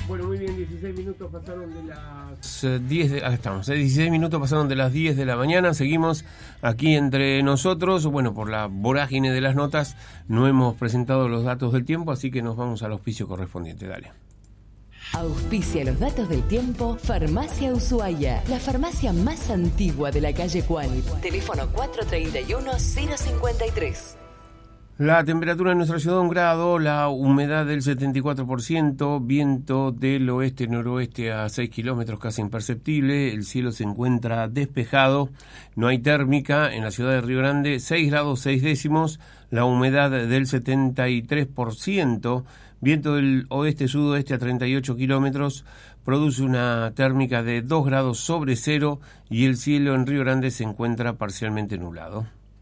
Bueno, muy bien, 16 minutos pasaron de las 10 de... Acá estamos, 16 minutos pasaron de las 10 de la mañana. Seguimos aquí entre nosotros. Bueno, por la vorágine de las notas no hemos presentado los datos del tiempo, así que nos vamos al auspicio correspondiente. Dale. Auspicia los datos del tiempo Farmacia Ushuaia, la farmacia más antigua de la calle Cual. Teléfono 431-053. La temperatura en nuestra ciudad 1 grado, la humedad del 74%, viento del oeste-noroeste a 6 kilómetros, casi imperceptible, el cielo se encuentra despejado, no hay térmica en la ciudad de Río Grande, 6 grados 6 décimos, la humedad del 73%, viento del oeste-sudoeste a 38 kilómetros, produce una térmica de 2 grados sobre cero y el cielo en Río Grande se encuentra parcialmente nublado.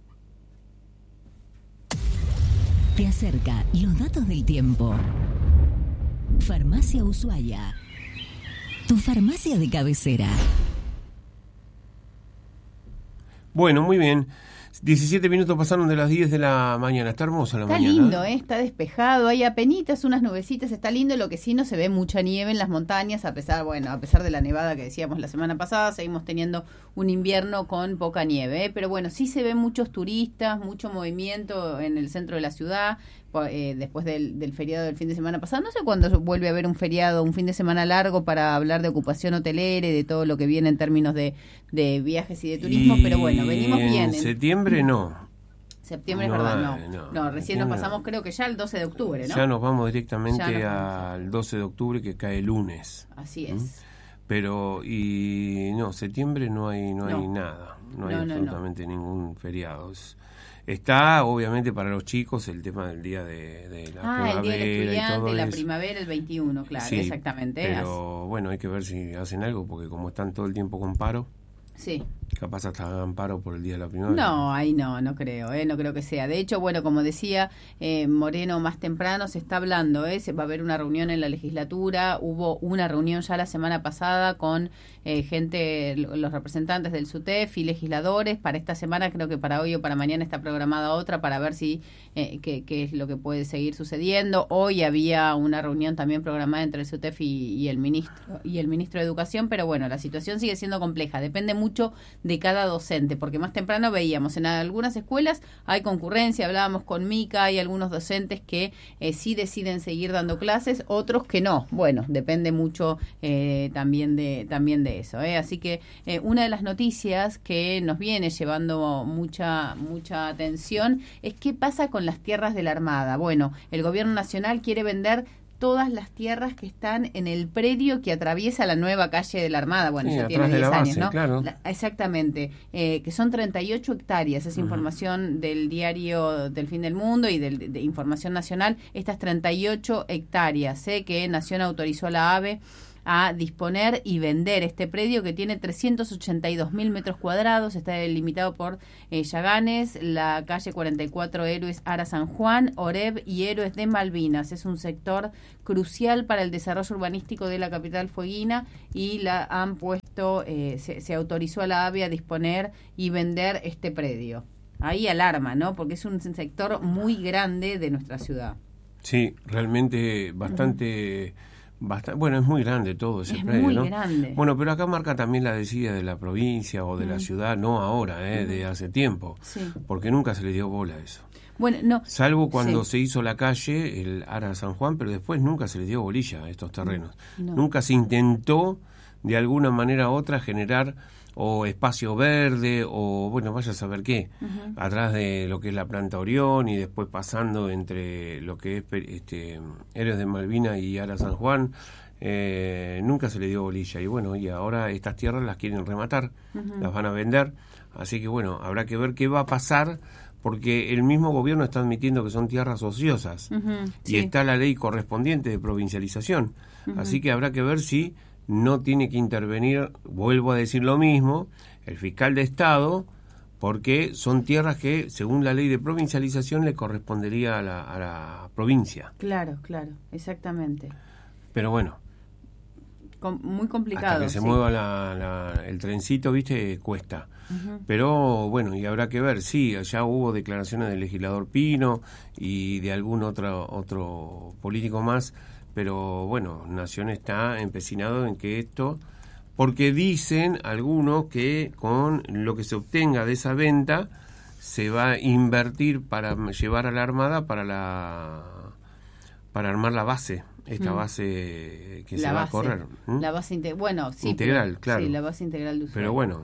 Te acerca los datos del tiempo. Farmacia Ushuaia, tu farmacia de cabecera. Bueno, muy bien. 17 minutos pasaron de las 10 de la mañana. Está hermosa la mañana. Está lindo, está despejado, hay apenitas unas nubecitas, está lindo. Lo que sí, no se ve mucha nieve en las montañas, a pesar de la nevada que decíamos la semana pasada. Seguimos teniendo un invierno con poca nieve, pero bueno, sí se ven muchos turistas, mucho movimiento en el centro de la ciudad, después del feriado del fin de semana pasado. No sé cuándo vuelve a haber un feriado, un fin de semana largo para hablar de ocupación hotelera y de todo lo que viene en términos de viajes y de turismo, pero bueno, venimos bien. En septiembre no. Septiembre, no, es verdad, no. Recién nos pasamos, creo que ya el 12 de octubre, ¿no? Ya nos vamos directamente al 12 de octubre, que cae lunes. Así es. Pero, septiembre no hay nada. No hay absolutamente ningún feriado. Está, obviamente, para los chicos el tema del día de la primavera. El día del estudiante, y todo la eso. primavera, el 21, claro, sí, exactamente. Pero, bueno, hay que ver si hacen algo, porque como están todo el tiempo con paro... Sí. Capaz hasta hagan paro por el día de la primavera. No, ahí no creo, no creo que sea. De hecho, bueno, como decía Moreno más temprano, se está hablando, se va a haber una reunión en la legislatura. Hubo una reunión ya la semana pasada con los representantes del SUTEF y legisladores. Para esta semana, creo que para hoy o para mañana está programada otra para ver si qué es lo que puede seguir sucediendo. Hoy había una reunión también programada entre el SUTEF y el ministro de Educación, pero bueno, la situación sigue siendo compleja. Depende mucho de cada docente, porque más temprano veíamos en algunas escuelas hay concurrencia, hablábamos con Mica, hay algunos docentes que sí deciden seguir dando clases, otros que no. Bueno, depende mucho también de eso. Así que una de las noticias que nos viene llevando mucha atención es qué pasa con las tierras de la Armada. Bueno, el gobierno nacional quiere vender todas las tierras que están en el predio que atraviesa la nueva calle de la Armada. Bueno, sí, ya tiene 10 años, ¿no? Claro. Exactamente, que son 38 hectáreas, es información del diario del Fin del Mundo y de Información Nacional. Estas 38 hectáreas, que Nación autorizó a la AVE a disponer y vender este predio que tiene 382.000 metros cuadrados, está delimitado por Yaganes, la calle 44 Héroes Ara San Juan, Oreb y Héroes de Malvinas. Es un sector crucial para el desarrollo urbanístico de la capital fueguina y la han puesto, se autorizó a la AVE a disponer y vender este predio. Ahí alarma, ¿no? Porque es un sector muy grande de nuestra ciudad. Sí, realmente bastante... Bueno, es muy grande todo ese predio, muy ¿no? Grande. Bueno, pero acá marca también la desidia de la provincia o de la ciudad, no ahora, de hace tiempo, porque nunca se le dio bola a eso. Bueno, no. Salvo cuando se hizo la calle, el Ara San Juan, pero después nunca se le dio bolilla a estos terrenos. Nunca se intentó, de alguna manera u otra, generar o espacio verde, o bueno, vaya a saber qué, atrás de lo que es la planta Orión y después pasando entre lo que es Héroes de Malvinas y Ara San Juan, nunca se le dio bolilla. Y bueno, y ahora estas tierras las quieren rematar, las van a vender, así que bueno, habrá que ver qué va a pasar, porque el mismo gobierno está admitiendo que son tierras ociosas, y está la ley correspondiente de provincialización, así que habrá que ver si no tiene que intervenir, vuelvo a decir lo mismo, el fiscal de Estado, porque son tierras que, según la ley de provincialización, le correspondería a la provincia. Claro, exactamente. Pero bueno, muy complicado. Hasta que se mueva el trencito, ¿viste? Cuesta. Pero bueno, y habrá que ver, sí, ya hubo declaraciones del legislador Pino y de algún otro político más pero bueno, Nación está empecinado en que esto, porque dicen algunos que con lo que se obtenga de esa venta se va a invertir para llevar a la Armada para armar la base, esta base que se va a correr. La base integral, claro. Sí, la base integral de Ushuaia. Pero bueno.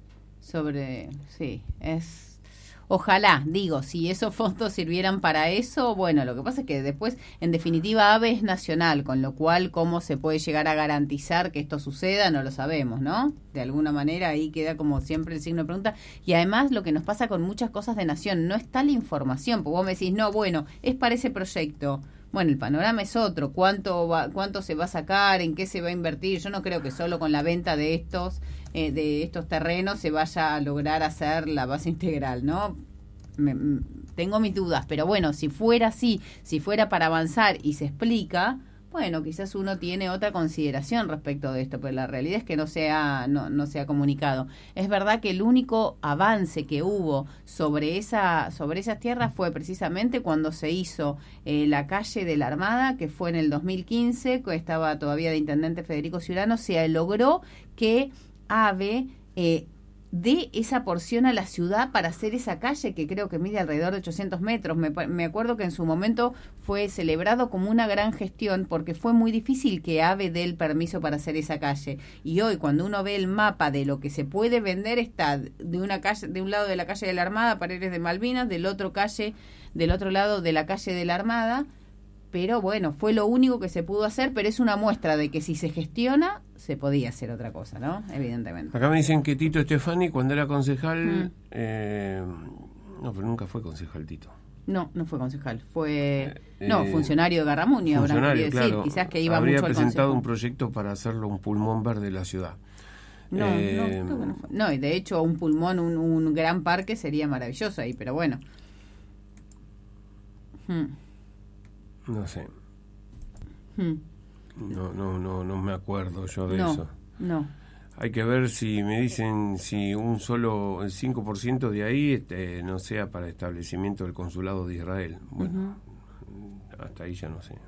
Ojalá, digo, si esos fondos sirvieran para eso, bueno, lo que pasa es que después, en definitiva, AVE es nacional, con lo cual, ¿cómo se puede llegar a garantizar que esto suceda? No lo sabemos, ¿no? De alguna manera ahí queda como siempre el signo de pregunta. Y además lo que nos pasa con muchas cosas de Nación, no está la información, porque vos me decís, no, bueno, es para ese proyecto. Bueno, el panorama es otro, cuánto se va a sacar, en qué se va a invertir. Yo no creo que solo con la venta de estos terrenos se vaya a lograr hacer la base integral, ¿no? Tengo mis dudas, pero bueno, si fuera así, si fuera para avanzar y se explica, bueno, quizás uno tiene otra consideración respecto de esto, pero la realidad es que no se ha comunicado. Es verdad que el único avance que hubo sobre esas tierras fue precisamente cuando se hizo la calle de la Armada, que fue en el 2015, que estaba todavía de intendente Federico Ciurano. Se logró que AVE de esa porción a la ciudad para hacer esa calle que creo que mide alrededor de 800 metros. Me acuerdo que en su momento fue celebrado como una gran gestión porque fue muy difícil que AVE dé el permiso para hacer esa calle. Y hoy cuando uno ve el mapa de lo que se puede vender, está de una calle, de un lado de la calle de la Armada, Paredes de Malvinas, del otro lado de la calle de la Armada. Pero bueno, fue lo único que se pudo hacer, pero es una muestra de que si se gestiona, se podía hacer otra cosa, ¿no? Evidentemente. Acá me dicen que Tito Estefani, cuando era concejal, no, pero nunca fue concejal Tito. No fue concejal, fue funcionario de Garramuña, habrá querido decir, claro, quizás que iba habría mucho al consejo. presentado un proyecto para hacerlo un pulmón verde de la ciudad. No, y de hecho un pulmón, un gran parque sería maravilloso ahí, pero bueno. No sé. No me acuerdo yo de eso. No. Hay que ver si me dicen si un solo el 5% de ahí no sea para establecimiento del consulado de Israel. Bueno, hasta ahí ya no sé.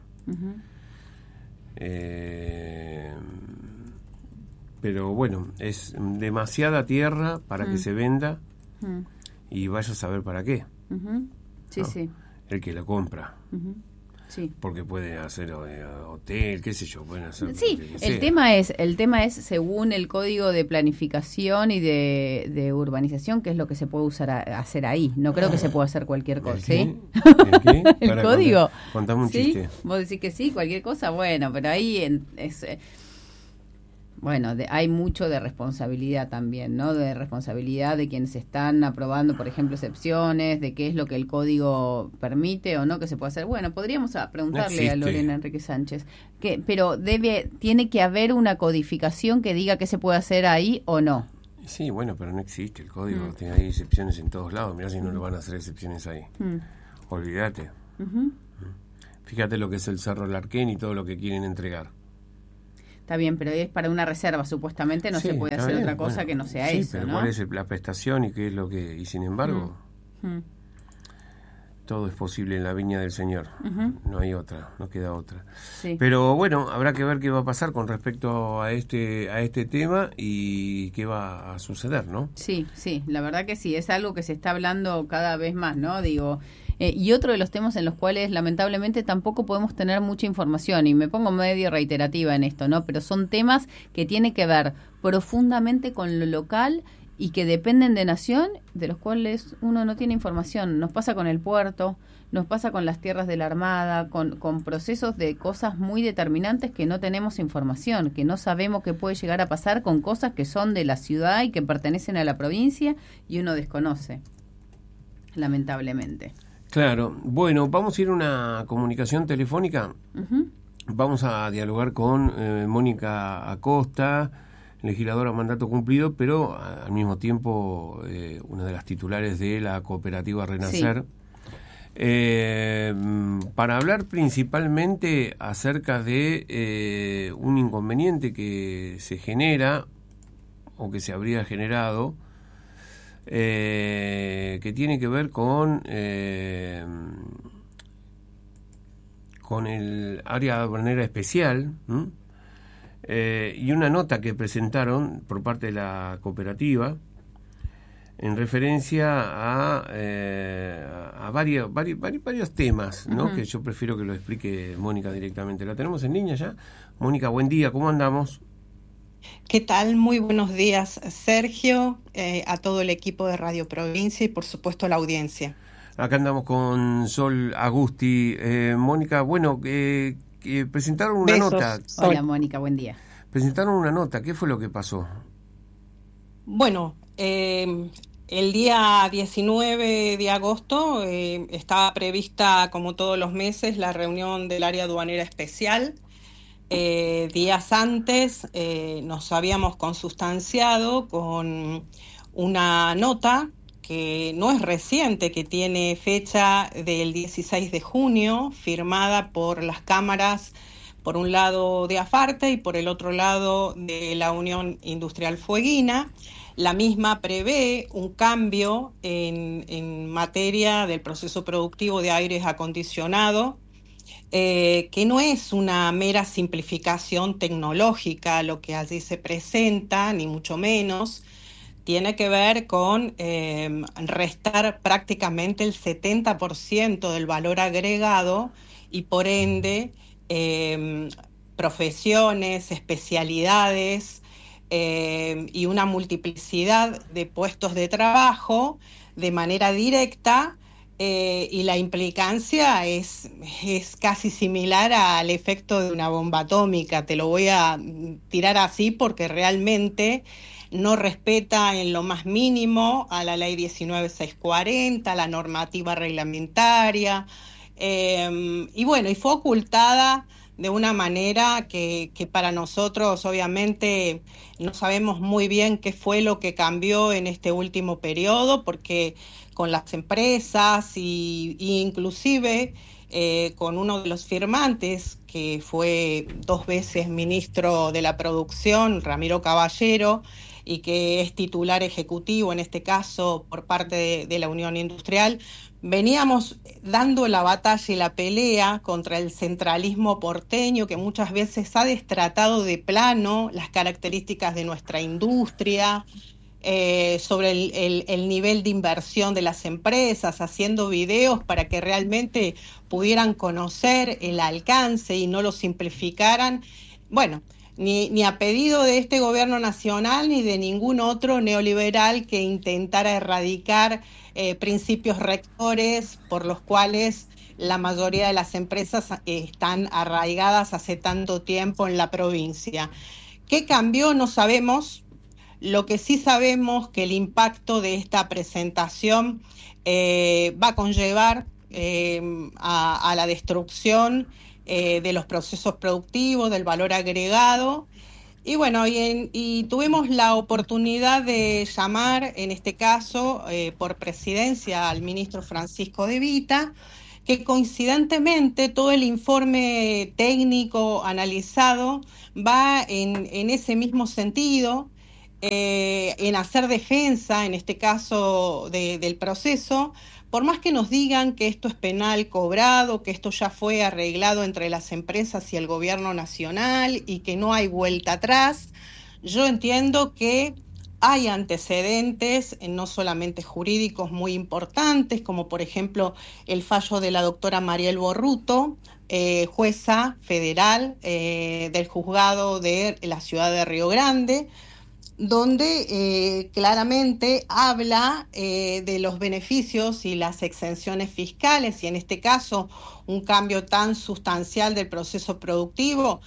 Pero bueno, es demasiada tierra para que se venda y vaya a saber para qué. Sí, ¿no? Sí. El que la compra. Sí. Porque pueden hacer hotel, qué sé yo, pueden hacer. Sí, el tema es según el Código de Planificación y de Urbanización, qué es lo que se puede hacer ahí. No creo que se pueda hacer cualquier cosa, ¿sí? ¿El qué? El código. Contame un chiste. Vos decís que sí, cualquier cosa, bueno, pero ahí hay mucho de responsabilidad también, ¿no? De responsabilidad de quienes están aprobando, por ejemplo, excepciones, de qué es lo que el código permite o no que se puede hacer. Bueno, podríamos preguntarle a Lorena Enrique Sánchez, pero tiene que haber una codificación que diga qué se puede hacer ahí o no. Sí, bueno, pero no existe el código, hay excepciones en todos lados, mirá si no lo van a hacer excepciones ahí. Olvídate. Fíjate lo que es el Cerro Larquén y todo lo que quieren entregar. Está bien, pero es para una reserva, supuestamente no se puede hacer otra cosa que no sea eso, pero ¿no? ¿cuál es la prestación y qué es lo que...? Y sin embargo, todo es posible en la viña del Señor. No hay otra, no queda otra. Sí. Pero bueno, habrá que ver qué va a pasar con respecto a este tema y qué va a suceder, ¿no? Sí, la verdad que sí, es algo que se está hablando cada vez más, ¿no? Digo... y otro de los temas en los cuales lamentablemente tampoco podemos tener mucha información, y me pongo medio reiterativa en esto, ¿no? Pero son temas que tienen que ver profundamente con lo local y que dependen de Nación, de los cuales uno no tiene información. Nos pasa con el puerto, nos pasa con las tierras de la Armada, con procesos de cosas muy determinantes que no tenemos información, que no sabemos qué puede llegar a pasar con cosas que son de la ciudad y que pertenecen a la provincia y uno desconoce, lamentablemente. Claro, bueno, vamos a ir a una comunicación telefónica. Vamos a dialogar con Mónica Acosta, legisladora mandato cumplido, pero al mismo tiempo una de las titulares de la cooperativa Renacer, para hablar principalmente acerca de un inconveniente que se genera o que se habría generado, que tiene que ver con con el área aduanera especial, y una nota que presentaron por parte de la cooperativa en referencia a varios temas, ¿no? Que yo prefiero que lo explique Mónica directamente. ¿La tenemos en línea ya? Mónica, buen día, ¿cómo andamos? ¿Qué tal? Muy buenos días, Sergio, a todo el equipo de Radio Provincia y por supuesto a la audiencia. Acá andamos con Sol Agusti. Mónica, bueno, presentaron una nota. Hola Mónica, buen día. Presentaron una nota, ¿qué fue lo que pasó? Bueno, el día 19 de agosto estaba prevista, como todos los meses, la reunión del área aduanera especial. Días antes nos habíamos consustanciado con una nota que no es reciente, que tiene fecha del 16 de junio, firmada por las cámaras, por un lado de AFARTE y por el otro lado de la Unión Industrial Fueguina. La misma prevé un cambio en materia del proceso productivo de aires acondicionados, que no es una mera simplificación tecnológica lo que allí se presenta, ni mucho menos. Tiene que ver con restar prácticamente el 70% del valor agregado y por ende profesiones, especialidades y una multiplicidad de puestos de trabajo de manera directa, y la implicancia es casi similar al efecto de una bomba atómica. Te lo voy a tirar así porque realmente no respeta en lo más mínimo a la ley 19640, la normativa reglamentaria, y bueno, y fue ocultada de una manera que para nosotros obviamente no sabemos muy bien qué fue lo que cambió en este último periodo, porque con las empresas y inclusive con uno de los firmantes, que fue 2 veces ministro de la Producción, Ramiro Caballero, y que es titular ejecutivo, en este caso, por parte de la Unión Industrial, veníamos dando la batalla y la pelea contra el centralismo porteño, que muchas veces ha destratado de plano las características de nuestra industria, sobre el nivel de inversión de las empresas, haciendo videos para que realmente pudieran conocer el alcance y no lo simplificaran. Bueno, ni a pedido de este gobierno nacional ni de ningún otro neoliberal que intentara erradicar principios rectores por los cuales la mayoría de las empresas están arraigadas hace tanto tiempo en la provincia. ¿Qué cambió? No sabemos. Lo que sí sabemos que el impacto de esta presentación va a conllevar a la destrucción de los procesos productivos, del valor agregado. Y bueno, y tuvimos la oportunidad de llamar, en este caso, por presidencia al ministro Francisco De Vita, que coincidentemente todo el informe técnico analizado va en ese mismo sentido, en hacer defensa, en este caso del proceso, por más que nos digan que esto es penal cobrado, que esto ya fue arreglado entre las empresas y el gobierno nacional y que no hay vuelta atrás. Yo entiendo que hay antecedentes, no solamente jurídicos, muy importantes, como por ejemplo el fallo de la doctora Mariel Borruto, jueza federal del juzgado de la ciudad de Río Grande, donde claramente habla de los beneficios y las exenciones fiscales, y en este caso un cambio tan sustancial del proceso productivo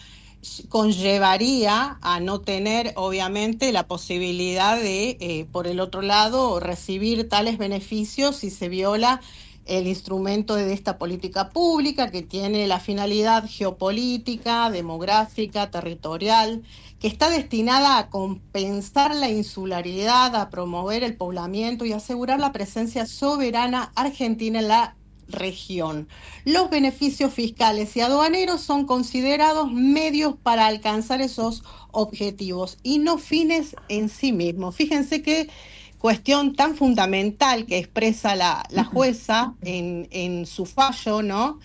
conllevaría a no tener obviamente la posibilidad de, por el otro lado, recibir tales beneficios si se viola el instrumento de esta política pública que tiene la finalidad geopolítica, demográfica, territorial, que está destinada a compensar la insularidad, a promover el poblamiento y asegurar la presencia soberana argentina en la región. Los beneficios fiscales y aduaneros son considerados medios para alcanzar esos objetivos y no fines en sí mismos. Fíjense qué cuestión tan fundamental que expresa la jueza en su fallo, ¿no?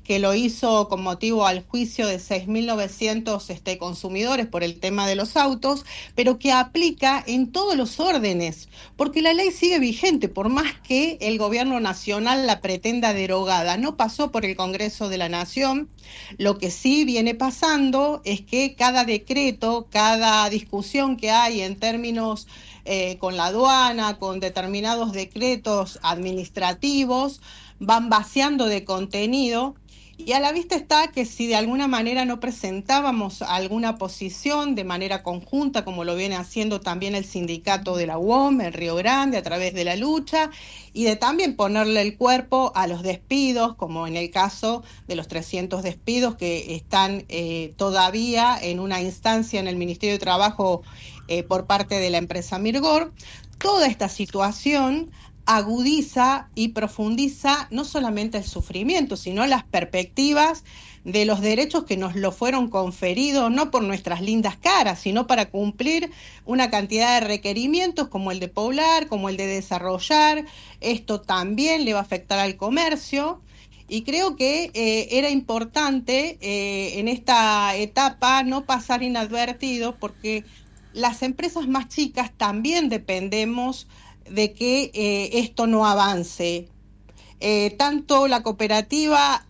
que lo hizo con motivo al juicio de 6.900 consumidores por el tema de los autos, pero que aplica en todos los órdenes, porque la ley sigue vigente, por más que el gobierno nacional la pretenda derogada. No pasó por el Congreso de la Nación. Lo que sí viene pasando es que cada decreto, cada discusión que hay en términos con la aduana, con determinados decretos administrativos, van vaciando de contenido, y a la vista está que si de alguna manera no presentábamos alguna posición de manera conjunta, como lo viene haciendo también el sindicato de la UOM en Río Grande a través de la lucha, y de también ponerle el cuerpo a los despidos, como en el caso de los 300 despidos que están todavía en una instancia en el Ministerio de Trabajo por parte de la empresa Mirgor, toda esta situación agudiza y profundiza no solamente el sufrimiento, sino las perspectivas de los derechos que nos lo fueron conferidos, no por nuestras lindas caras, sino para cumplir una cantidad de requerimientos como el de poblar, como el de desarrollar. Esto también le va a afectar al comercio, y creo que era importante en esta etapa no pasar inadvertido, porque las empresas más chicas también dependemos de que esto no avance. Tanto la cooperativa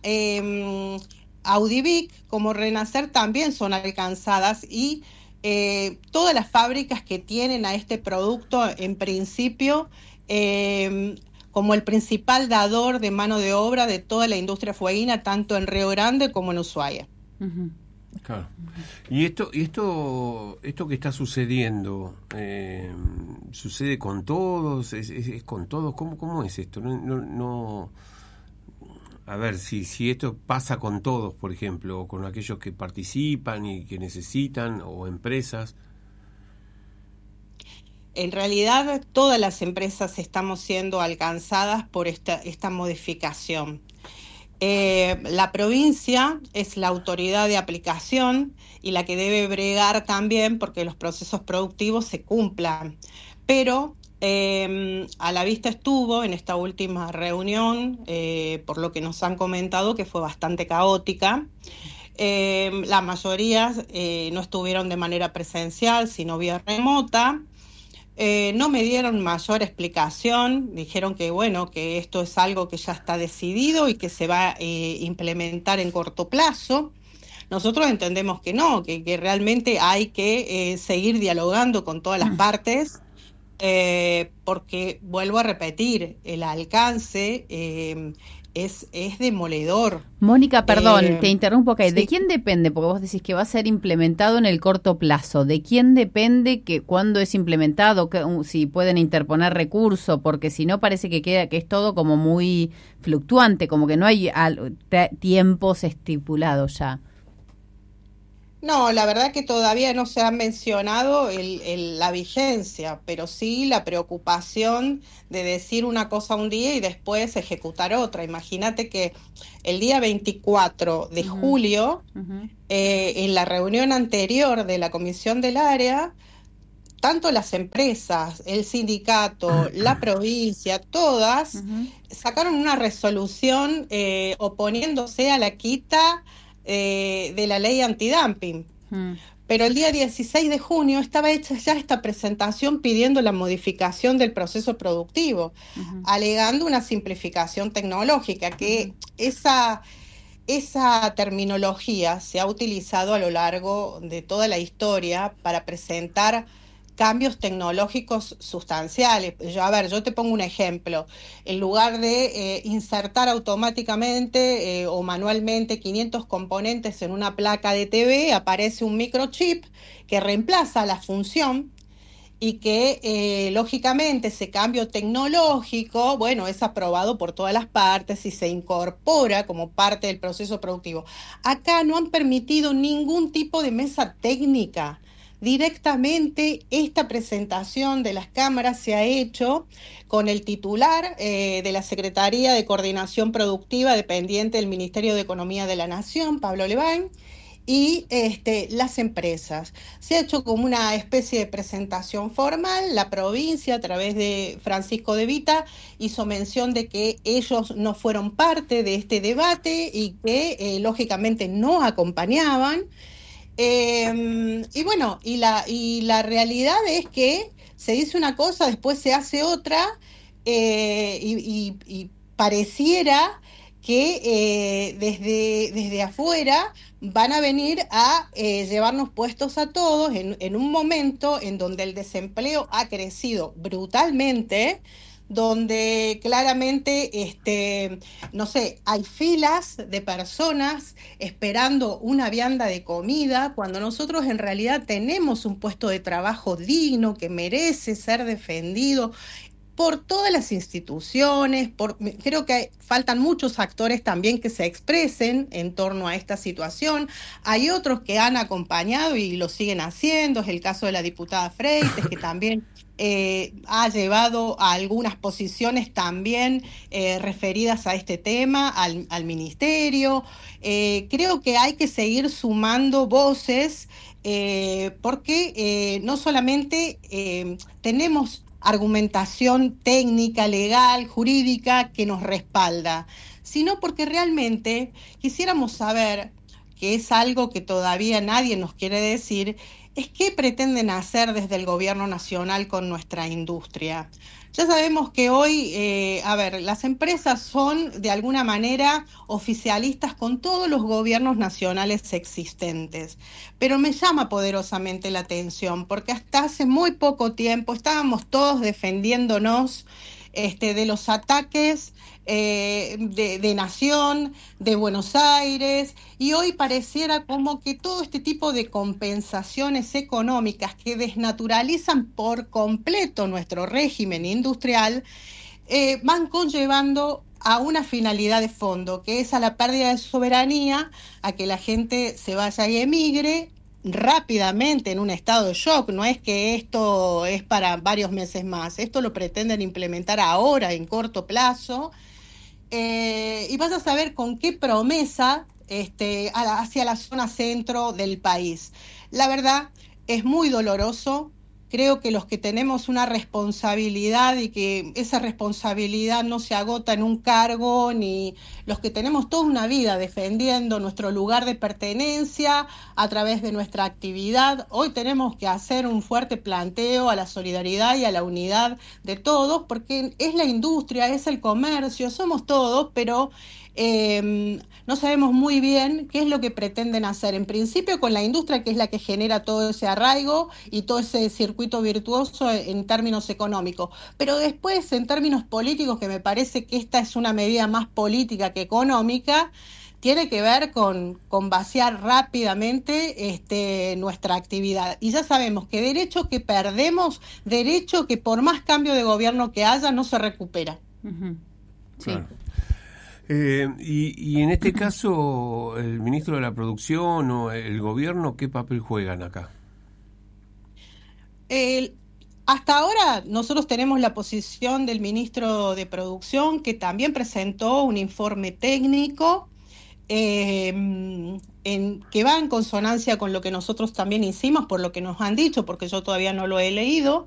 Audivic como Renacer también son alcanzadas, y todas las fábricas que tienen a este producto, en principio, como el principal dador de mano de obra de toda la industria fueguina, tanto en Río Grande como en Ushuaia. Uh-huh. Claro. Y esto que está sucediendo, ¿sucede con todos? ¿Es con todos? ¿Cómo es esto? No. A ver, si esto pasa con todos, por ejemplo, o con aquellos que participan y que necesitan, o empresas. En realidad, todas las empresas estamos siendo alcanzadas por esta modificación. La provincia es la autoridad de aplicación y la que debe bregar también porque los procesos productivos se cumplan. Pero a la vista estuvo en esta última reunión, por lo que nos han comentado, que fue bastante caótica. La mayoría no estuvieron de manera presencial, sino vía remota. No me dieron mayor explicación, dijeron que bueno, que esto es algo que ya está decidido y que se va a implementar en corto plazo. Nosotros entendemos que no, que realmente hay que seguir dialogando con todas las partes, porque vuelvo a repetir, el alcance es demoledor. Mónica, perdón, te interrumpo acá. ¿De sí. quién depende? Porque vos decís que va a ser implementado en el corto plazo. ¿De quién depende que cuándo es implementado, si pueden interponer recurso? Porque si no parece que es todo como muy fluctuante, como que no hay tiempos estipulados ya. No, la verdad que todavía no se ha mencionado la vigencia, pero sí la preocupación de decir una cosa un día y después ejecutar otra. Imagínate que el día 24 de julio, en la reunión anterior de la comisión del área, tanto las empresas, el sindicato, la provincia, todas sacaron una resolución oponiéndose a la quita de la ley antidumping. Pero el día 16 de junio estaba hecha ya esta presentación pidiendo la modificación del proceso productivo, alegando una simplificación tecnológica, que esa terminología se ha utilizado a lo largo de toda la historia para presentar cambios tecnológicos sustanciales. Yo te pongo un ejemplo. En lugar de insertar automáticamente o manualmente 500 componentes en una placa de TV, aparece un microchip que reemplaza la función y que lógicamente ese cambio tecnológico, bueno, es aprobado por todas las partes y se incorpora como parte del proceso productivo. Acá no han permitido ningún tipo de mesa técnica. Directamente esta presentación de las cámaras se ha hecho con el titular de la Secretaría de Coordinación Productiva dependiente del Ministerio de Economía de la Nación, Pablo Levain, y las empresas. Se ha hecho como una especie de presentación formal. La provincia, a través de Francisco de Vita, hizo mención de que ellos no fueron parte de este debate y que lógicamente no acompañaban. Y bueno, y la realidad es que se dice una cosa, después se hace otra, y pareciera que desde afuera van a venir a llevarnos puestos a todos en un momento en donde el desempleo ha crecido brutalmente, donde claramente, no sé, hay filas de personas esperando una vianda de comida, cuando nosotros en realidad tenemos un puesto de trabajo digno que merece ser defendido por todas las instituciones. Creo que faltan muchos actores también que se expresen en torno a esta situación. Hay otros que han acompañado y lo siguen haciendo, es el caso de la diputada Freites, que también ha llevado a algunas posiciones también referidas a este tema al ministerio. Creo que hay que seguir sumando voces, porque no solamente tenemos argumentación técnica, legal, jurídica que nos respalda, sino porque realmente quisiéramos saber, que es algo que todavía nadie nos quiere decir, es qué pretenden hacer desde el gobierno nacional con nuestra industria. Ya sabemos que hoy, las empresas son de alguna manera oficialistas con todos los gobiernos nacionales existentes, pero me llama poderosamente la atención porque hasta hace muy poco tiempo estábamos todos defendiéndonos de los ataques de Nación, de Buenos Aires, y hoy pareciera como que todo este tipo de compensaciones económicas que desnaturalizan por completo nuestro régimen industrial van conllevando a una finalidad de fondo, que es a la pérdida de soberanía, a que la gente se vaya y emigre rápidamente en un estado de shock. No es que esto es para varios meses más, esto lo pretenden implementar ahora en corto plazo, y vas a saber con qué promesa hacia la zona centro del país. La verdad es muy doloroso. Creo que los que tenemos una responsabilidad y que esa responsabilidad no se agota en un cargo, ni los que tenemos toda una vida defendiendo nuestro lugar de pertenencia a través de nuestra actividad, hoy tenemos que hacer un fuerte planteo a la solidaridad y a la unidad de todos, porque es la industria, es el comercio, somos todos, pero no sabemos muy bien qué es lo que pretenden hacer. En principio con la industria, que es la que genera todo ese arraigo y todo ese circuito virtuoso en términos económicos. Pero después, en términos políticos, que me parece que esta es una medida más política que económica, tiene que ver con vaciar rápidamente nuestra actividad. Y ya sabemos que derecho que perdemos, derecho que por más cambio de gobierno que haya, no se recupera. Uh-huh. Sí. Claro. Y en este caso, el ministro de la Producción o el gobierno, ¿qué papel juegan acá? Hasta ahora nosotros tenemos la posición del ministro de Producción, que también presentó un informe técnico que va en consonancia con lo que nosotros también hicimos, por lo que nos han dicho, porque yo todavía no lo he leído.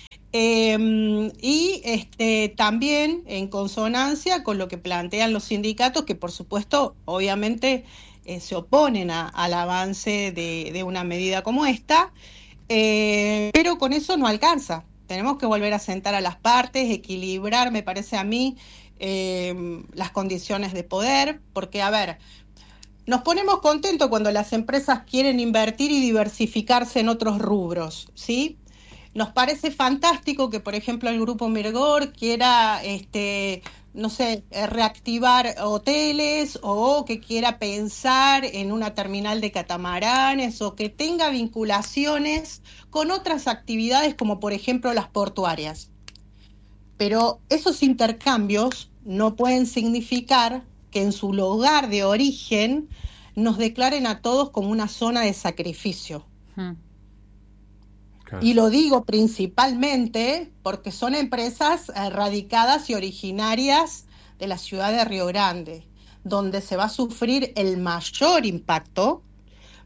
También en consonancia con lo que plantean los sindicatos, que por supuesto obviamente se oponen al avance de una medida como esta, pero con eso no alcanza. Tenemos que volver a sentar a las partes, equilibrar, me parece a mí, las condiciones de poder, porque nos ponemos contentos cuando las empresas quieren invertir y diversificarse en otros rubros, ¿sí? Nos parece fantástico que, por ejemplo, el Grupo Mirgor quiera, reactivar hoteles, o que quiera pensar en una terminal de catamaranes, o que tenga vinculaciones con otras actividades como, por ejemplo, las portuarias. Pero esos intercambios no pueden significar que en su lugar de origen nos declaren a todos como una zona de sacrificio. Y lo digo principalmente porque son empresas radicadas y originarias de la ciudad de Río Grande, donde se va a sufrir el mayor impacto,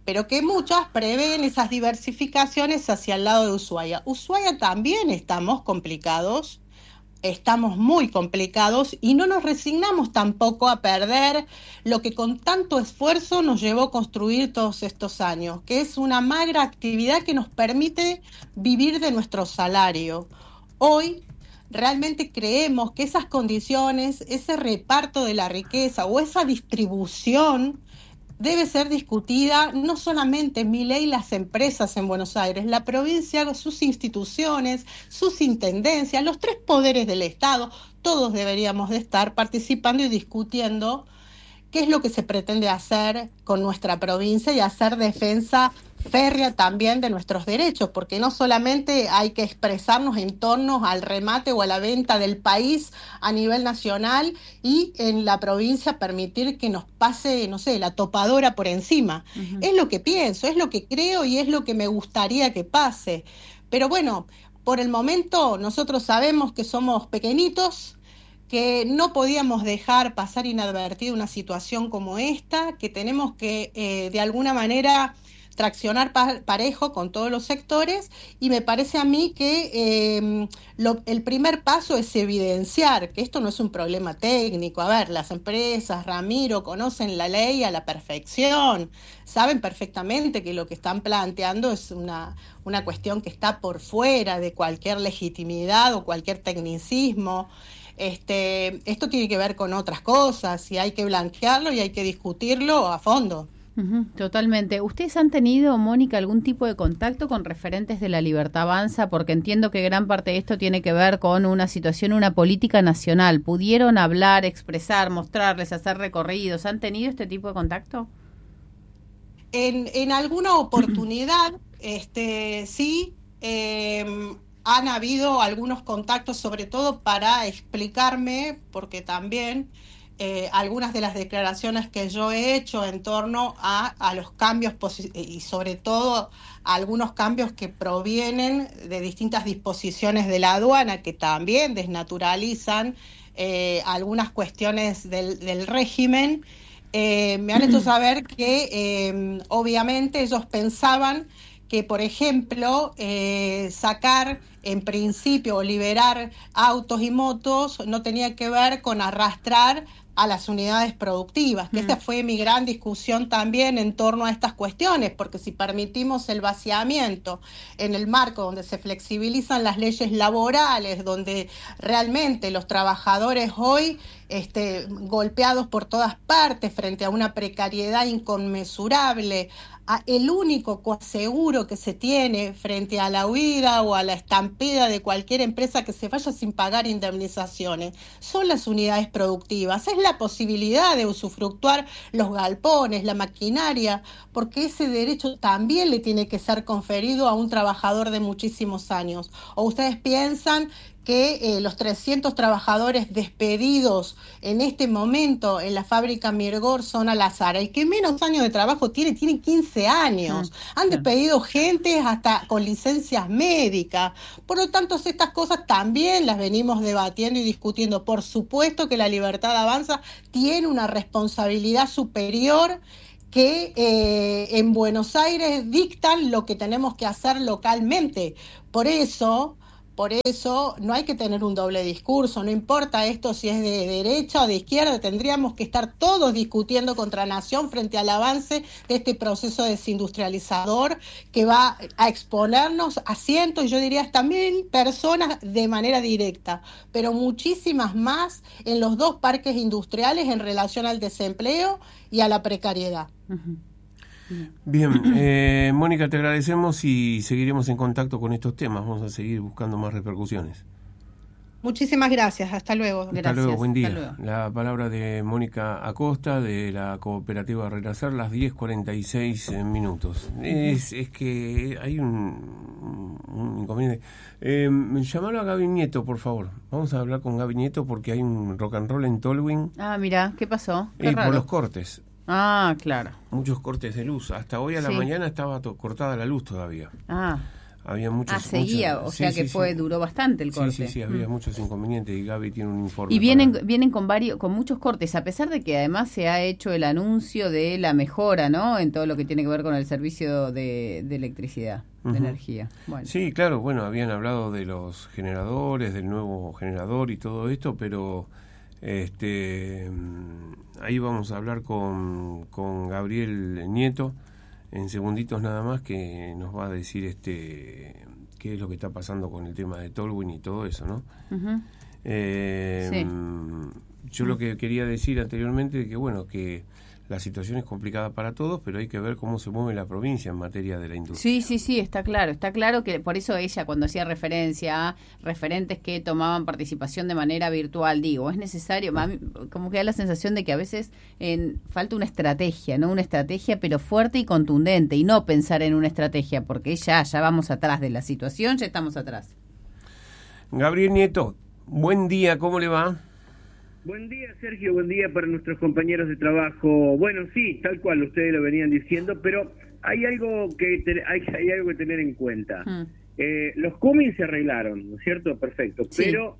pero que muchas prevén esas diversificaciones hacia el lado de Ushuaia. Ushuaia también estamos complicados, estamos muy complicados y no nos resignamos tampoco a perder lo que con tanto esfuerzo nos llevó a construir todos estos años, que es una magra actividad que nos permite vivir de nuestro salario. Hoy realmente creemos que esas condiciones, ese reparto de la riqueza o esa distribución debe ser discutida no solamente en Milei y las empresas en Buenos Aires, la provincia, sus instituciones, sus intendencias, los 3 poderes del Estado, todos deberíamos de estar participando y discutiendo qué es lo que se pretende hacer con nuestra provincia y hacer defensa férrea también de nuestros derechos, porque no solamente hay que expresarnos en torno al remate o a la venta del país a nivel nacional y en la provincia permitir que nos pase, no sé, la topadora por encima. Uh-huh. Es lo que pienso, es lo que creo y es lo que me gustaría que pase. Pero bueno, por el momento nosotros sabemos que somos pequeñitos, que no podíamos dejar pasar inadvertida una situación como esta, que tenemos que de alguna manera traccionar parejo con todos los sectores, y me parece a mí que el primer paso es evidenciar que esto no es un problema técnico. A ver, las empresas, Ramiro, conocen la ley a la perfección, saben perfectamente que lo que están planteando es una cuestión que está por fuera de cualquier legitimidad o cualquier tecnicismo. Esto tiene que ver con otras cosas y hay que blanquearlo y hay que discutirlo a fondo. Totalmente. ¿Ustedes han tenido, Mónica, algún tipo de contacto con referentes de la Libertad Avanza? Porque entiendo que gran parte de esto tiene que ver con una situación, una política nacional. ¿Pudieron hablar, expresar, mostrarles, hacer recorridos? ¿Han tenido este tipo de contacto? En alguna oportunidad, sí, han habido algunos contactos, sobre todo para explicarme, porque también algunas de las declaraciones que yo he hecho en torno a los cambios y sobre todo a algunos cambios que provienen de distintas disposiciones de la aduana que también desnaturalizan algunas cuestiones del régimen, me han hecho saber que obviamente ellos pensaban que, por ejemplo, sacar en principio o liberar autos y motos no tenía que ver con arrastrar a las unidades productivas, que esta fue mi gran discusión también en torno a estas cuestiones, porque si permitimos el vaciamiento en el marco donde se flexibilizan las leyes laborales, donde realmente los trabajadores hoy golpeados por todas partes frente a una precariedad inconmensurable, el único seguro que se tiene frente a la huida o a la estampida de cualquier empresa que se vaya sin pagar indemnizaciones son las unidades productivas, es la posibilidad de usufructuar los galpones, la maquinaria, porque ese derecho también le tiene que ser conferido a un trabajador de muchísimos años. ¿O ustedes piensan que los 300 trabajadores despedidos en este momento en la fábrica Mirgor son al azar? El que menos años de trabajo tiene 15 años. Han despedido gente hasta con licencias médicas. Por lo tanto, estas cosas también las venimos debatiendo y discutiendo. Por supuesto que la Libertad Avanza tiene una responsabilidad superior que en Buenos Aires dictan lo que tenemos que hacer localmente. Por eso no hay que tener un doble discurso, no importa esto si es de derecha o de izquierda, tendríamos que estar todos discutiendo contra Nación frente al avance de este proceso desindustrializador que va a exponernos a cientos, yo diría hasta 1.000 personas de manera directa, pero muchísimas más en los 2 parques industriales en relación al desempleo y a la precariedad. Uh-huh. Bien, Mónica, te agradecemos y seguiremos en contacto con estos temas. Vamos a seguir buscando más repercusiones. Muchísimas gracias, hasta luego. Hasta luego, buen día. La palabra de Mónica Acosta de la cooperativa Renacer, las 10:46 minutos. Es que hay un inconveniente. Llamalo a Gaby Nieto, por favor. Vamos a hablar con Gaby Nieto porque hay un rock and roll en Tolwyn. Ah, mira, ¿qué pasó? Qué raro. Por los cortes. Claro. Muchos cortes de luz. Hasta hoy a la mañana estaba cortada la luz todavía. había muchos... seguía, o sea que duró bastante el corte. Sí, había muchos inconvenientes y Gaby tiene un informe. Y vienen con muchos cortes, a pesar de que además se ha hecho el anuncio de la mejora, ¿no? En todo lo que tiene que ver con el servicio de electricidad, de energía. Bueno. Sí, claro, habían hablado de los generadores, del nuevo generador y todo esto, pero ahí vamos a hablar con Gabriel Nieto en segunditos nada más, que nos va a decir qué es lo que está pasando con el tema de Tolwyn y todo eso, ¿no? Yo lo que quería decir anteriormente, que la situación es complicada para todos, pero hay que ver cómo se mueve la provincia en materia de la industria. Sí, está claro que por eso ella, cuando hacía referencia a referentes que tomaban participación de manera virtual, es necesario, como que da la sensación de que a veces falta una estrategia, ¿no? Una estrategia pero fuerte y contundente, y no pensar en una estrategia, porque ya vamos atrás de la situación, ya estamos atrás. Gabriel Nieto, buen día, ¿cómo le va? Buen día, Sergio, buen día para nuestros compañeros de trabajo. Bueno, sí, tal cual ustedes lo venían diciendo, pero hay algo que hay algo que tener en cuenta. Los Cummins se arreglaron, ¿no es cierto? Perfecto. Sí. Pero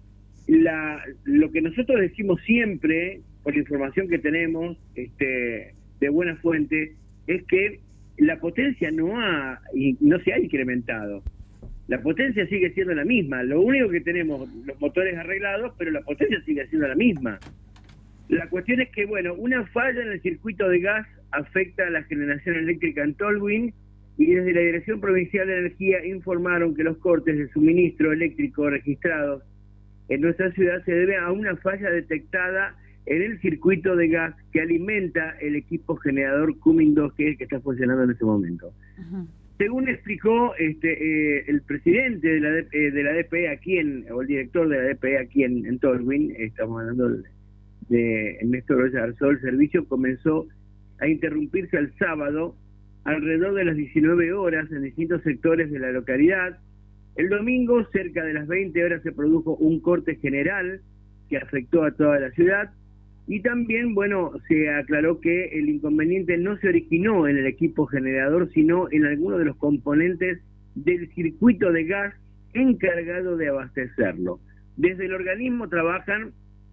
lo que nosotros decimos siempre, por la información que tenemos de buena fuente, es que la potencia no se ha incrementado. La potencia sigue siendo la misma. Lo único que tenemos, los motores arreglados, pero la potencia sigue siendo la misma. La cuestión es que, una falla en el circuito de gas afecta a la generación eléctrica en Tolwyn, y desde la Dirección Provincial de Energía informaron que los cortes de suministro eléctrico registrados en nuestra ciudad se deben a una falla detectada en el circuito de gas que alimenta el equipo generador Cummins 2, que es el que está funcionando en este momento. Uh-huh. Según explicó el presidente de la DPE aquí o el director de la DPE aquí en Tolwyn, estamos hablando de Néstor Rocha Arzó, el servicio comenzó a interrumpirse el sábado alrededor de las 19 horas en distintos sectores de la localidad. El domingo, cerca de las 20 horas, se produjo un corte general que afectó a toda la ciudad. Y también, se aclaró que el inconveniente no se originó en el equipo generador, sino en algunos de los componentes del circuito de gas encargado de abastecerlo. Desde el organismo trabajan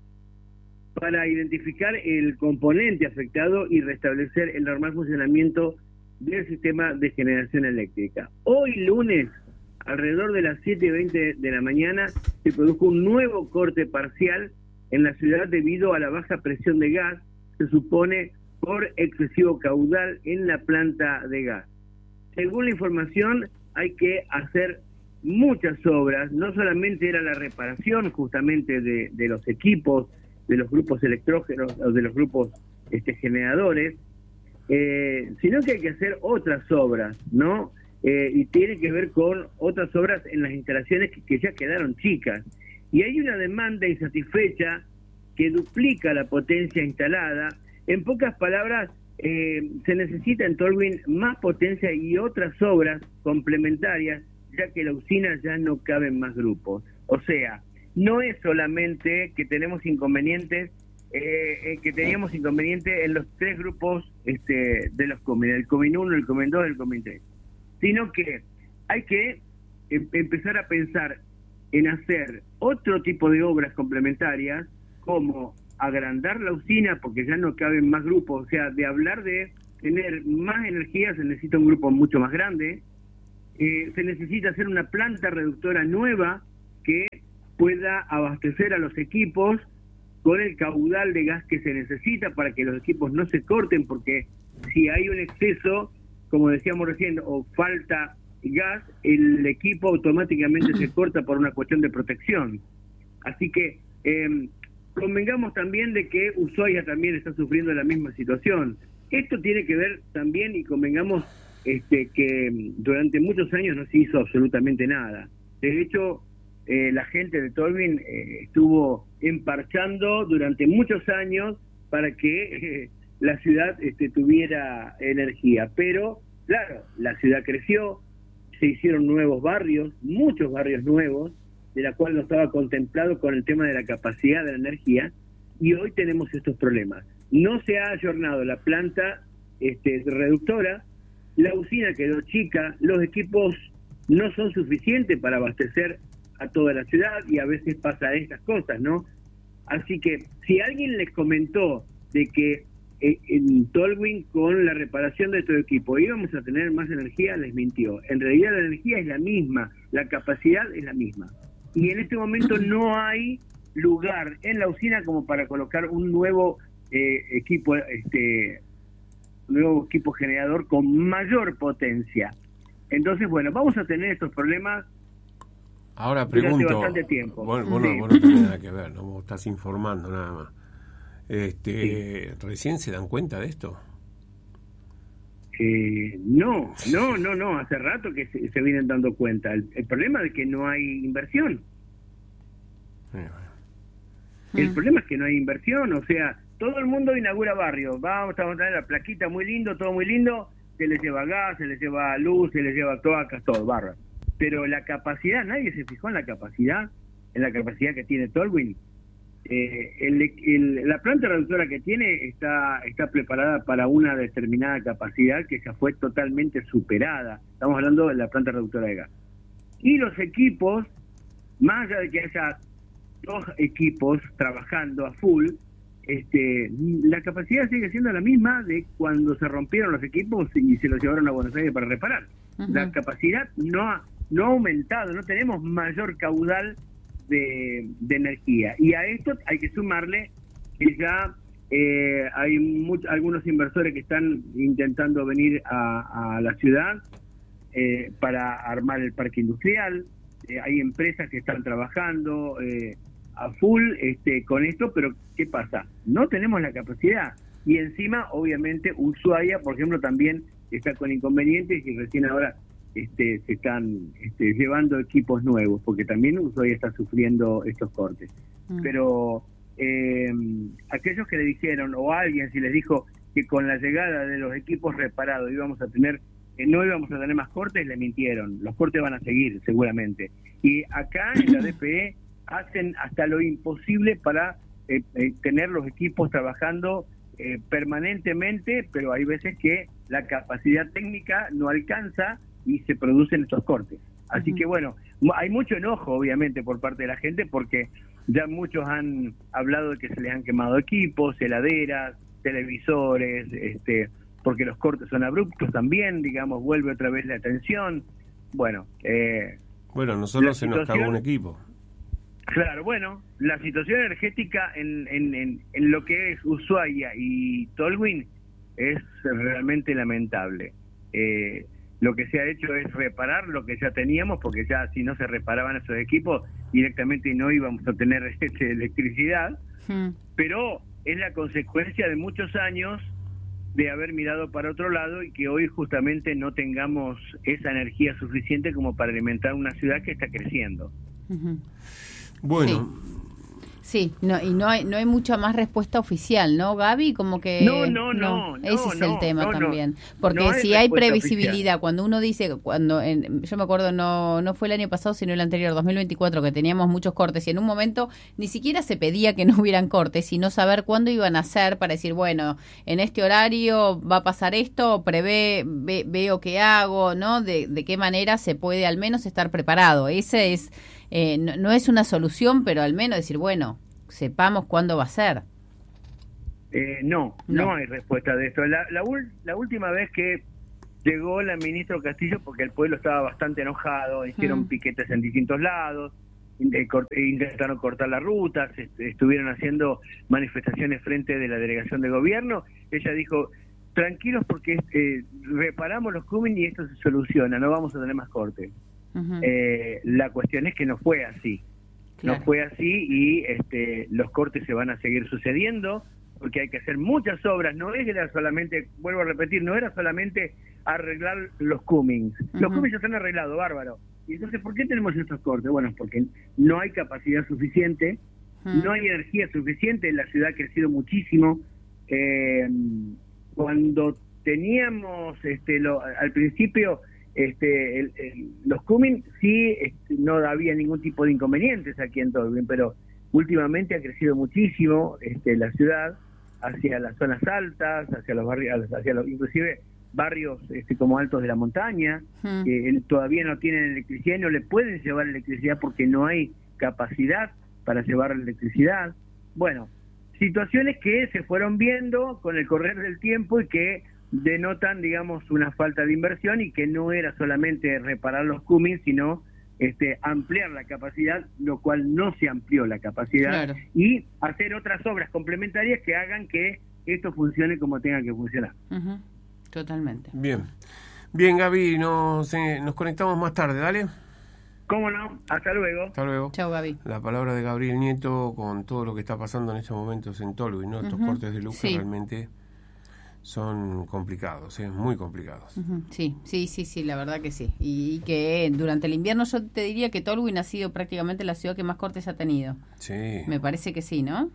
para identificar el componente afectado y restablecer el normal funcionamiento del sistema de generación eléctrica. Hoy lunes, alrededor de las 7:20 de la mañana, se produjo un nuevo corte parcial en la ciudad debido a la baja presión de gas, se supone por excesivo caudal en la planta de gas. Según la información, hay que hacer muchas obras, no solamente era la reparación justamente de los equipos, de los grupos electrógenos o de los grupos generadores, sino que hay que hacer otras obras, ¿no? Y tiene que ver con otras obras en las instalaciones que ya quedaron chicas. Y hay una demanda insatisfecha que duplica la potencia instalada. En pocas palabras, se necesita en Tolwyn más potencia y otras obras complementarias, ya que la usina ya no caben más grupos. O sea, no es solamente que tenemos inconvenientes, que teníamos inconvenientes en los tres grupos de los Cummins, el Cummins 1, el Cummins 2 y el Cummins 3, sino que hay que empezar a pensar en hacer otro tipo de obras complementarias, como agrandar la usina porque ya no caben más grupos. O sea, de hablar de tener más energía se necesita un grupo mucho más grande. Se necesita hacer una planta reductora nueva que pueda abastecer a los equipos con el caudal de gas que se necesita para que los equipos no se corten, porque si hay un exceso, como decíamos recién, o falta gas, el equipo automáticamente se corta por una cuestión de protección. Así que convengamos también de que Ushuaia también está sufriendo la misma situación. Esto tiene que ver también, y convengamos que durante muchos años no se hizo absolutamente nada. De hecho, la gente de Tolwyn estuvo emparchando durante muchos años para que la ciudad tuviera energía. Pero, claro, la ciudad creció, se hicieron nuevos barrios, muchos barrios nuevos, de la cual no estaba contemplado con el tema de la capacidad de la energía, y hoy tenemos estos problemas. No se ha ayornado la planta reductora, la usina quedó chica, los equipos no son suficientes para abastecer a toda la ciudad, y a veces pasa estas cosas, ¿no? Así que si alguien les comentó de que en Tolwyn, con la reparación de estos equipos, íbamos a tener más energía, les mintió. En realidad la energía es la misma, la capacidad es la misma. Y en este momento no hay lugar en la usina como para colocar un nuevo equipo generador con mayor potencia. Entonces, bueno, vamos a tener estos problemas. Ahora pregunto, bastante tiempo. Vos no tenés nada que ver, ¿no? Vos estás informando nada más. ¿Recién se dan cuenta de esto? No, hace rato que se vienen dando cuenta. El problema es que no hay inversión. El problema es que no hay inversión, o sea, todo el mundo inaugura barrios, vamos a tener la plaquita, muy lindo, todo muy lindo, se les lleva gas, se les lleva luz, se les lleva cloacas, todo, barra. Pero la capacidad, nadie se fijó en la capacidad que tiene Tolwyn. La planta reductora que tiene está preparada para una determinada capacidad que ya fue totalmente superada. Estamos hablando de la planta reductora de gas. Y los equipos, más allá de que haya 2 equipos trabajando a full, la capacidad sigue siendo la misma de cuando se rompieron los equipos y se los llevaron a Buenos Aires para reparar. La capacidad no ha aumentado, no tenemos mayor caudal de energía, y a esto hay que sumarle que ya hay algunos inversores que están intentando venir a la ciudad para armar el parque industrial. Hay empresas que están trabajando a full con esto, pero ¿qué pasa? No tenemos la capacidad, y encima obviamente Ushuaia, por ejemplo, también está con inconvenientes, y recién ahora se están llevando equipos nuevos, porque también Ushuaia está sufriendo estos cortes. Pero aquellos que le dijeron, o alguien si les dijo que con la llegada de los equipos reparados no íbamos a tener más cortes, le mintieron. Los cortes van a seguir seguramente, y acá en la DPE hacen hasta lo imposible para tener los equipos trabajando permanentemente, pero hay veces que la capacidad técnica no alcanza y se producen estos cortes. Así que bueno, hay mucho enojo obviamente por parte de la gente, porque ya muchos han hablado de que se les han quemado equipos, heladeras, televisores, porque los cortes son abruptos también, digamos, vuelve otra vez la tensión. Bueno, nosotros se nos acabó un equipo. Claro, bueno, la situación energética en lo que es Ushuaia y Tolwyn es realmente lamentable. Lo que se ha hecho es reparar lo que ya teníamos, porque ya si no se reparaban esos equipos, directamente no íbamos a tener electricidad, pero es la consecuencia de muchos años de haber mirado para otro lado, y que hoy justamente no tengamos esa energía suficiente como para alimentar una ciudad que está creciendo. Bueno. Sí, y no hay mucha más respuesta oficial, ¿no, Gaby? Como que no, ese es el tema también. Porque no si hay previsibilidad, oficial. cuando uno dice, yo me acuerdo, no fue el año pasado, sino el anterior, 2024, que teníamos muchos cortes, y en un momento ni siquiera se pedía que no hubieran cortes, sino saber cuándo iban a ser, para decir, bueno, en este horario va a pasar esto, veo qué hago, ¿no? De qué manera se puede al menos estar preparado. Ese es... no es una solución, pero al menos decir, bueno, sepamos cuándo va a ser. No hay respuesta de esto. La última vez que llegó la ministra Castillo, porque el pueblo estaba bastante enojado, hicieron piquetes en distintos lados, intentaron cortar las rutas, estuvieron haciendo manifestaciones frente de la delegación de gobierno. Ella dijo, tranquilos porque reparamos los Cummins y esto se soluciona, no vamos a tener más cortes. La cuestión es que no fue así. Claro. No fue así, y los cortes se van a seguir sucediendo, porque hay que hacer muchas obras. No era solamente, vuelvo a repetir, no era solamente arreglar los Cummins. Los Cummins ya están arreglados, bárbaro. Y entonces, ¿por qué tenemos estos cortes? Bueno, porque no hay capacidad suficiente, no hay energía suficiente, la ciudad ha crecido muchísimo. Cuando teníamos al principio los Cummins, sí, no había ningún tipo de inconvenientes aquí en Tolwyn, pero últimamente ha crecido muchísimo la ciudad hacia las zonas altas, hacia los barrios, inclusive barrios como Altos de la Montaña, que todavía no tienen electricidad y no le pueden llevar electricidad porque no hay capacidad para llevar electricidad. Bueno, situaciones que se fueron viendo con el correr del tiempo y que denotan, digamos, una falta de inversión, y que no era solamente reparar los cumins, sino ampliar la capacidad, lo cual no se amplió la capacidad, claro, y hacer otras obras complementarias que hagan que esto funcione como tenga que funcionar. Totalmente. Bien, Gaby, nos conectamos más tarde, dale. ¿Cómo no? Hasta luego. Hasta luego. Chao, Gaby. La palabra de Gabriel Nieto con todo lo que está pasando en estos momentos en Tolwyn, ¿no? Estos cortes de luz que realmente son complicados, muy complicados. Sí, la verdad que sí. Y que durante el invierno yo te diría que Tolwyn ha sido prácticamente la ciudad que más cortes ha tenido. Sí. Me parece que sí, ¿no?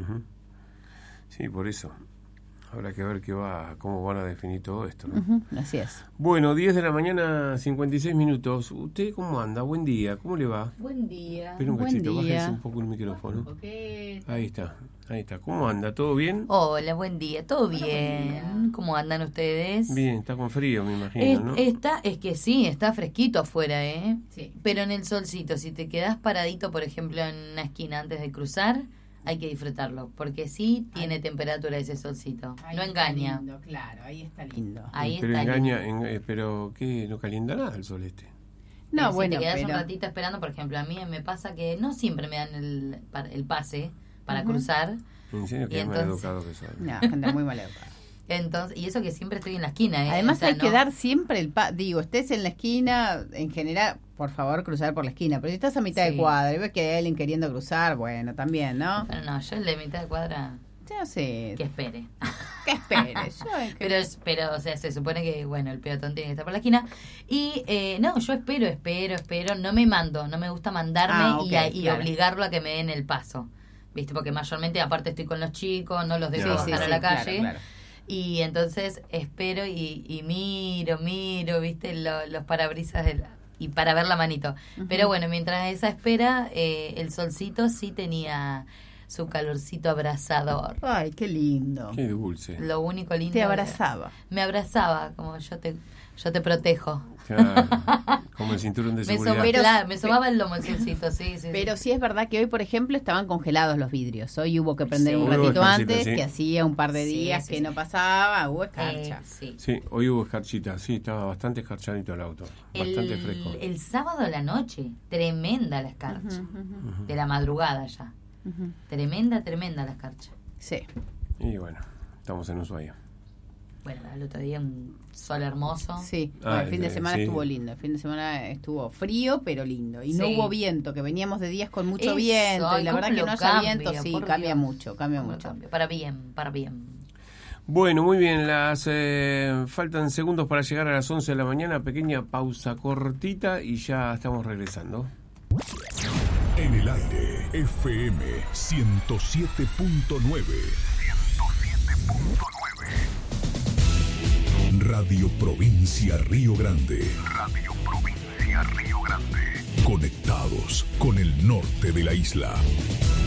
Sí, por eso. Habrá que ver cómo van a definir todo esto, ¿no? Así es. Bueno, 10 de la mañana, 56 minutos. ¿Usted cómo anda? Buen día. ¿Cómo le va? Buen día. Espera un cachito, bájese un poco el micrófono. Ahí está. ¿Cómo anda? ¿Todo bien? Hola, buen día. ¿Todo bien? ¿Cómo andan ustedes? Bien, está con frío, me imagino, ¿no? Es que sí, está fresquito afuera, ¿eh? Sí. Pero en el solcito, si te quedás paradito, por ejemplo, en una esquina antes de cruzar, hay que disfrutarlo, porque sí tiene temperatura ese solcito. Ahí no engaña. Lindo, claro, ahí está lindo. Pero engaña, pero ¿qué? No calienta nada el sol este. No, bueno, si te quedas un ratito esperando, por ejemplo, a mí me pasa que no siempre me dan el pase para cruzar. En serio, que es mal educado que soy. No, gente muy mal educada. Entonces, y eso que siempre estoy en la esquina, ¿eh? Además, hay que dar siempre estés en la esquina, en general, por favor, cruzar por la esquina. Pero si estás a mitad de cuadra y ves que hay alguien queriendo cruzar, bueno, también, ¿no? Pero no, yo el de mitad de cuadra, yo sé. que espere. Que espere. Pero, o sea, se supone que, bueno, el peatón tiene que estar por la esquina. Y, no, yo espero, no me mando, no me gusta mandarme y obligarlo a que me den el paso. ¿Viste? Porque mayormente, aparte, estoy con los chicos, no los dejo bajar a la calle. Claro. Y entonces espero y miro, ¿viste? Los parabrisas y para ver la manito. Pero bueno, mientras esa espera, el solcito sí tenía su calorcito abrasador. Ay, qué lindo. Qué dulce. Lo único lindo. Te abrazaba. Me abrazaba, como yo te protejo. Claro, como el cinturón de seguridad. Me sobaba el lomo el solcito, sí. Pero sí es verdad que hoy, por ejemplo, estaban congelados los vidrios. Hoy hubo que prender un ratito antes, que hacía un par de días que no pasaba, hubo escarcha. Sí, hoy hubo escarchita, sí, estaba bastante escarchadito el auto, bastante fresco. El sábado a la noche, tremenda la escarcha, de la madrugada ya. Tremenda la escarcha. Sí. Y bueno, estamos en Ushuaia. Bueno, el otro día un sol hermoso. Sí, el fin de semana estuvo lindo. El fin de semana estuvo frío, pero lindo. Y no hubo viento, que veníamos de días con mucho viento. Y la verdad que no haya viento, cambia mucho. Para bien. Bueno, muy bien. Faltan segundos para llegar a las 11 de la mañana. Pequeña pausa cortita y ya estamos regresando. En el aire, FM 107.9. Radio Provincia Río Grande. Conectados con el norte de la isla.